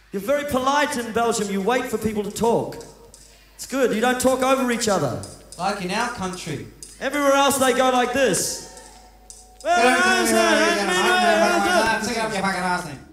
You're very polite in Belgium. You wait for people to talk. It's good. You don't talk over each other. Like in our country. Everywhere else they go like this. Take up your fucking ass thing.